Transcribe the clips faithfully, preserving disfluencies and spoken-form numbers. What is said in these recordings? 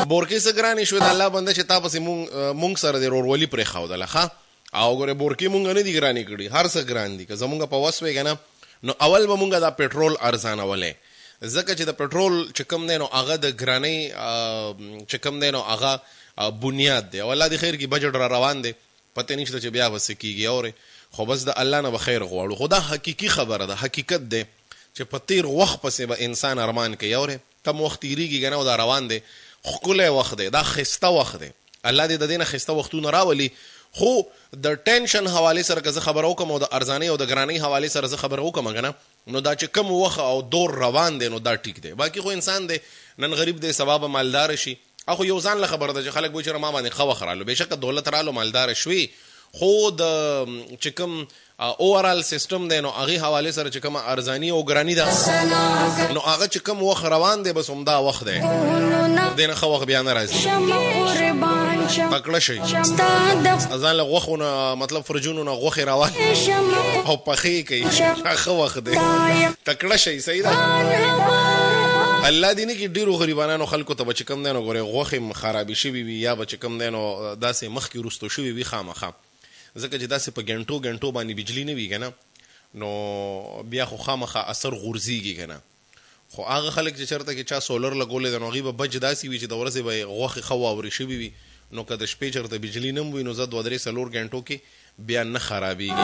بورکې څه ګرانې شوې د الله بنده چې تا پسې مونږ سره د ورورولي پرېښودله ښه او ګوره بورکې مونږ نه دي ګرانې کړي هر څه ګران دي که زمونږ په وس وی که نه نو اول به مونږ دا پټرول ارزانولی ځکه چې د پټرول چې کوم دی نو هغه د ګرانۍ چې کوم دی نو هغه بنیاد دی او الله دې خیر کړي بجټ را روان دی پته نشته چې بیا به څه کېږي اورې خو بس د الله نه به خیر غواړو خو دا حقیقي خبره ده حقیقت دی چې په تیر وخت پسې به انسان ارمان کوي اورې کم وخت تېرېږي که نه او دا روان دی ښکلی وخت دی دا ښایسته وخت دی الله دې د دې نه ښایسته وختونه راولي خو د ټینشن حوالې سره که زه خبره وکړم او د ارزانۍ او د ګرانۍ حوالې سره زه خبره وکړم که نه نو دا چې کم وخت او دور روان دی نو دا ټیک دی باقي خو انسان دی نن غریب دی سبا به مالدار شي اخو یو ځان له خبره ده چې خلک وایي چې ما باندې ښه وخت رالو بېشکه دولت رالو مالداره شوي خو د چې کوم اوورال سیستم دی نو هغې حوالې سره چې کومه ارزاني او ګراني ده نو هغه چې کوم وخت روان دی بس همدا وخت دی دې نه ښه وخت بیا نه راځي تکړه شئ ځان له غوښو مطلب فرجونو نه غوښې راوال او پخې کوي ښه وخت دی تکړه شئ صحیح ده الله دې نه کړي ډېرو غریبانانو خلکو ته به چې کوم دی نو ګورې غوښې خرابې شوي وي یا به چې کوم دی نو داسې مخکې وروستو شوي وي خامخا ځکه چې داسې په ګنټو ګنټو باندې بجلي نه وي که نه نو بیا خو خامخا اثر غورځېږي که نه خو هغه خلک چې چېرته کې چا سولر لګولی دی نو هغوی به بج داسې وي چې د ورځې به یې غوښې ښه واورې شوي وي نو که د شپې چېرته بجلي نه وي نو زه دوه درې څلور ګنټو کې بیا نه خرابېږي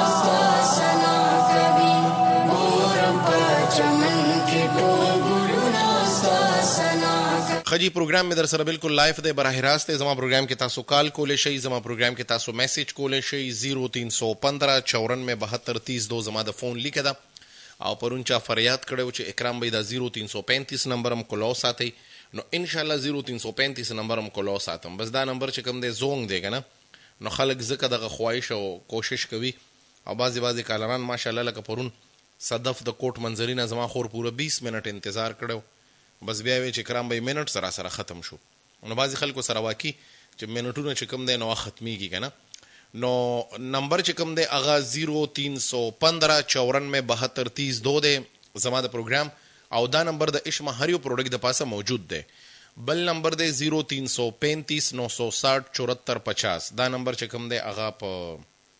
خجی پروگرام میں در سره بالکل لائف دی براه راست زما پروگرام کې تاسو کال کولای شئ زما پروگرام کې تاسو میسج کولای شئ زیرو تین سو پندرہ چورانوے بہتر تیس دو زما د فون لیکه ده او پرون چا فریاد کړو چې اکرام بھائی دا زیرو تین سو پینتیس نمبر هم کولو ساتي نو ان شاء الله زیرو تین سو پینتیس نمبر هم کولو ساتم بس دا نمبر چې کوم دی زونګ دی کنه نو خلک زکه دغه خواهش او کوشش کوي او بازي بازي کالران ماشاءالله لکه پرون صدف د کوټ منظرینه زما خور پوره بیس منټ انتظار کړو بس بیا وی چې کرام به منټ سره سره ختم شو نو بازي خلکو سره واقعي چې منټونه چې کوم دی نو ختميږي کنه نو نمبر چې کوم دی هغه زیرو تین سو پندرہ چورانوے بہتر تیس دو دی زما د پروګرام او دا نمبر د اشما هر یو پروډکټ د پاسه موجود دی بل نمبر دی زیرو تین سو پینتیس نو سو ساٹھ چورہتر پچاس دا نمبر چې کوم دی هغه په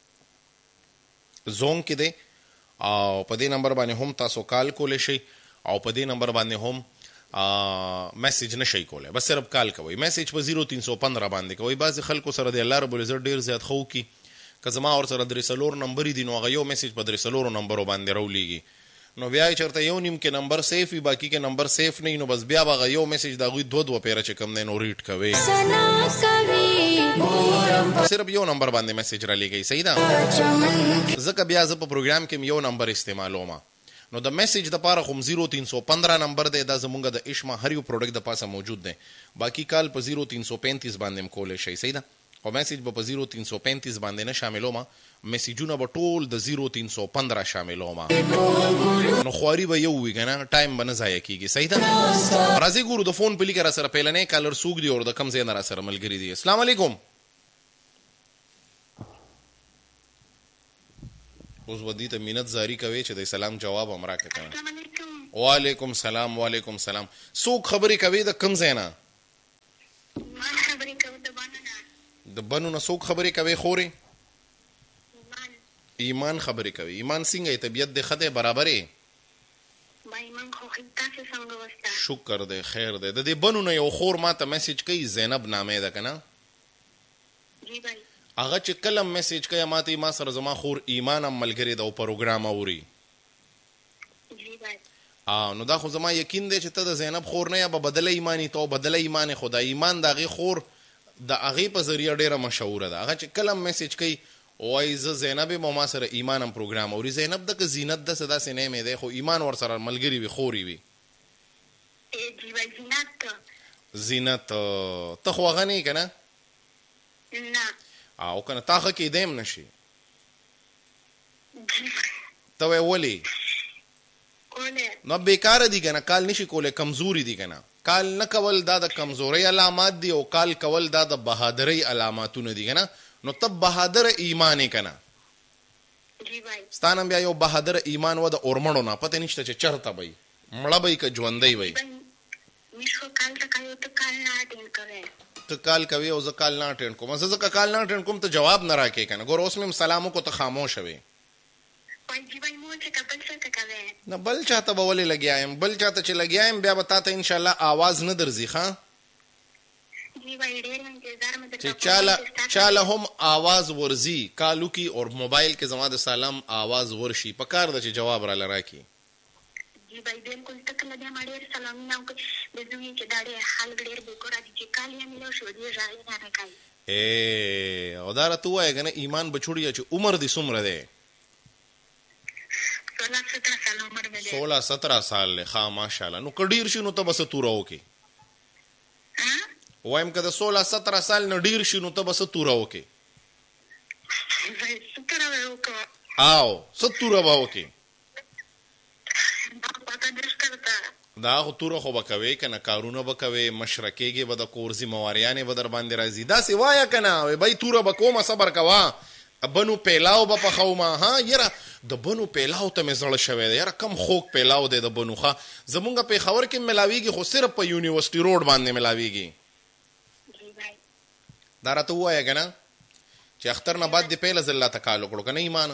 زون کې دی او په دې نمبر باندې هم تاسو کال کولای شئ او په دې نمبر باندې هم میسج نشئ کولای بس صرف کال کوئ میسج په زیرو تین سو پندرہ باندې کوئ بعضې خلکو سره د الله رب العزت ډېر زیات ښه وکړي که زما ورسره درې څلور نمبرې دي نو هغه یو میسج په درې څلورو نمبرو باندې راولیږي نو بیا یې چېرته یو نیم کې نمبر سیف وي باقي کې نمبر سیف نه وي نو بس بیا به هغه یو میسج د هغوی دوه دوه پیره چې کوم دی نو ریډ کوئ صرف یو نمبر باندې میسج رالیږئ صحیح ده ځکه بیا زه په پروګرام کې یو نمبر استعمالوم نو د میسج د پاره خو زیرو تین سو پندرہ نمبر دی دا زمونږ د اشما هر یو پروډکټ د پاسه موجود دی باقي کال په زیرو تین سو پینتیس باندې هم کولی شئ صحیح ده او میسج به په زیرو تین سو پینتیس باندې نه شاملوم میسجونه به ټول د زیرو تین سو پندرہ شاملوم نو خواري به یو وي که نه ټایم به نه ضایع کېږي صحیح ده راځئ ګورو د فون په لیکه را سره پیلنی کالر څوک دی او د کوم ځای نه را سره ملګري دي السلام علیکم اوس به دې ته مینت زاری کوي چې د سلام جواب هم راکړه که نه وعلیکم سلام وعلیکم سلام څوک خبرې کوي د کوم ځای نه د بنو نه څوک خبرې کوي خورې ایمان خبرې کوي ایمان څنګه طبیعت دې ښه دی برابر یې شکر دی خیر دی د دې بنو نه یو خور ما ته میسج کوي زینب نامې ده که نه هغه چې کله میسج کوي ما ته ما سره زما خور ایمان هم ملګرې ده او پروګرام اوري نو دا خو زما یقین دی چې ته د زینب خور نه یا به بدله ایمانی ته او بدله ایمان خو د ایمان د هغې خور د هغې په ذریعه ډېره مشهوره ده هغه چې کله میسج کوي وایي زه زینب یم او ما سره ایمان هم پروګرام اوري زینب ده که زینت ده څه داسې نه یې دی خو ایمان ورسره ملګري وي خورې وي زینت ته خو هغه نه یې که نه او کنه تا ښه کېدی هم نشي ته وایې ولې نو بیکاره دي که نه کال نشي کولی کمزوري دي که نه کال نه کول دا د کمزورۍ علامات دي او کال کول دا د بهادرۍ علاماتونه دي که نه نو ته بهادر ایمان یې که نه ستا نه بیا یو بهادر ایمان و د اورمړو نه پته نشته چې چرته به یي مړه به یي که ژوندی به یي مش خو کال ته کوي ته کال نه اټینډ کوي ته کال کوي او زه کال نه اټینډ کوم زه ځکه کال نه اټینډ کوم ته جواب نه راکې کنه ګور اوس مې سلام کو ته خاموش وي وای جی بای مو څه کبل څه ته کوي نه بل چاته به ولې لګیایم بل چاته چې لګیایم بیا به تاته ان شاء الله आवाज نه درځي ښا جی بای ډېر انتظار مې چې چاله چاله هم आवाज ورزي کالو کی اور موبایل کې زما د سلام आवाज ورشي پکار د چې جواب را لراکی جی بای بالکل تکله دې ما ډېر سلام نه وکړ د دوی چې دا ډېر حال ډېر به کور دي چې کال یې ملو شو دې ځای نه راکای اے او دا راته وای کنه ایمان بچوړیا چې عمر دې څومره ده سولہ سترہ سال عمر مې ده سولہ سترہ سال له ښا ماشاءالله نو کډیر شنو ته بس توراو کې ها وایم کده سولہ سترہ سال نه ډیر شنو ته بس توراو کې سترہ وکړه آو ستوره باو کې دا خو توره خو بکوي کنه کارونه بکوي مشرکېږي به د کور ذمہواریانې به در باندې راځي داسې وایه کنه وی بای توره به کومه صبر کوه بنو پیلاو به پخومه ها یاره د بنو پیلاو ته مې زړه شوی دی یاره کم خوږ پیلاو دی د بنو ښه زمونږ پېښور کې ملاویږي خو صرف په یونیورسټي روډ باندې ملاویږي دا راته ووایه که نه چې اختر نه بعد دې پیله ځل راته کال وکړو که نه ایمانه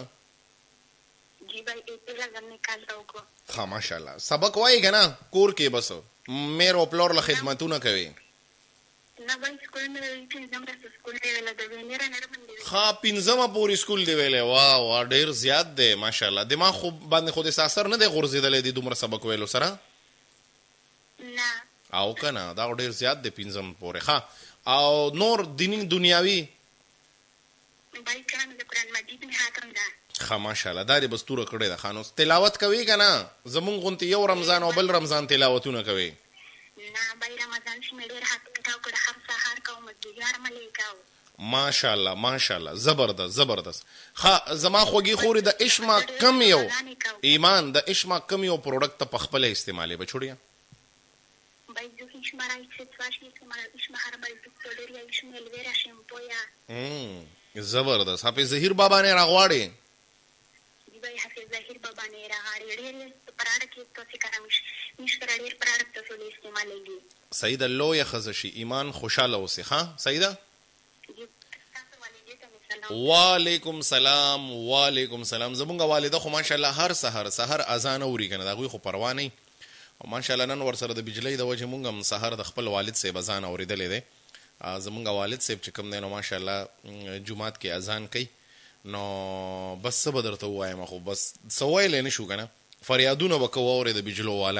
ښه ماشاءالله سبق وایي که نه کور کې بس میر او پلور له خدمتونه کوي ښه پنځمه پورې سکول دی ویلی واه واه ډېر زیات دی ماشاءالله دماغ خو باندې خو دې اثر نه دی غورځېدلی دی دومره سبق ویلو سره او که نه دا خو ډېر زیات دی پنځم پورې ښه او نور دیني دنیاوي ښه ماشاءالله دا دې بس توره کړې ده ښه نو تلاوت کوي که نه زمونږ غوندې یو رمضان او بل رمضان تلاوتونه کوي ماشاءالله ماشاءالله زبردست زبردست ښه زما خوږې خورې د اشما کم یو ایمان د اشما کم یو پروډکټ ته پخپله استعمالې بچوړیا زبردست حافظ ظهیر بابا نه راغواړي حافظ ظهیر بابا نه راغواړي ډېر پراډکټ تاسو کارم مشتر ډېر پراډکټ تاسو استعمالېږي سیده لویه ښځه شي ایمان خوشحاله اوسې ښه سیده وعلیکم سلام وعلیکم سلام زمونږ والده خو ماشاءالله هر سحر سحر اذان اوري کنه دا غوي خو پروا نه او ماشاءالله نن ورسره د بجلی د وجه مونږ هم سحر د خپل والد صاحب اذان اوریدلې ده زمونږ والد صاحب چې کوم دی نو ماشاءالله جمعات کې اذان کوي نو بس څه به درته ووایم خو بس څه ویلی نه شو که نه فریادونه به کوو اورې د بجلو والا